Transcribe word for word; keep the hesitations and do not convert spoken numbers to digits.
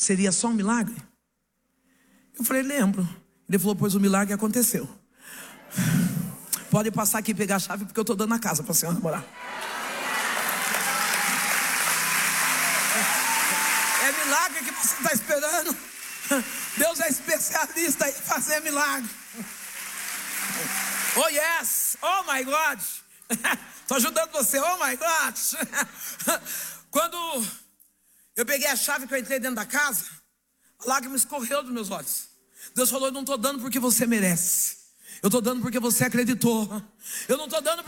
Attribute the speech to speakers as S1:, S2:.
S1: seria só um milagre? Eu falei, lembro. Ele falou, pois o milagre aconteceu. Pode passar aqui e pegar a chave, porque eu estou dando a casa para a senhora morar. É milagre que você está esperando. Deus é especialista em fazer milagre. Oh yes, oh my God. Estou ajudando você, oh my God. Quando eu peguei a chave, que eu entrei dentro da casa, a lágrima escorreu dos meus olhos. Deus falou, eu não estou dando porque você merece. Eu estou dando porque você acreditou. Eu não estou dando porque